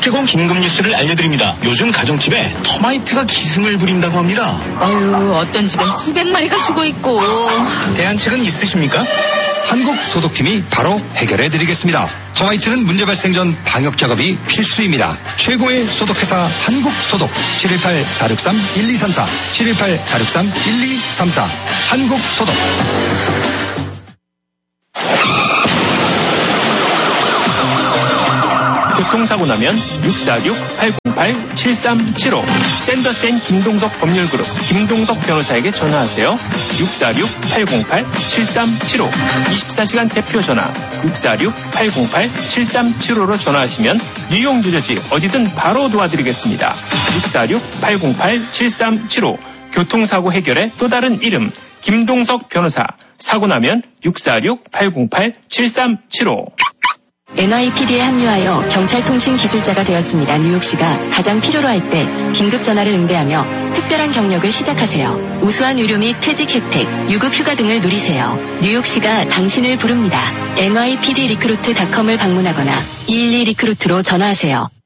제공 긴급 뉴스를 알려드립니다. 요즘 가정집에 터마이트가 기승을 부린다고 합니다. 아유, 어떤 집엔 수백 마리가 죽어 있고. 대안책은 있으십니까? 한국소독팀이 바로 해결해드리겠습니다. 터마이트는 문제 발생 전 방역 작업이 필수입니다. 최고의 소독회사 한국소독 718-463-1234 718-463-1234 한국소독. 교통사고 나면 646-808-7375 샌더센 김동석 법률그룹 김동석 변호사에게 전화하세요. 646-808-7375 24시간 대표 전화 646-808-7375로 전화하시면 유용주저지 어디든 바로 도와드리겠습니다. 646-808-7375 교통사고 해결의 또 다른 이름 김동석 변호사. 사고 나면 646-808-7375. NYPD에 합류하여 경찰통신 기술자가 되었습니다. 뉴욕시가 가장 필요로 할 때 긴급 전화를 응대하며 특별한 경력을 시작하세요. 우수한 의료 및 퇴직 혜택, 유급 휴가 등을 누리세요. 뉴욕시가 당신을 부릅니다. NYPD리크루트.com을 방문하거나 212 리크루트로 전화하세요.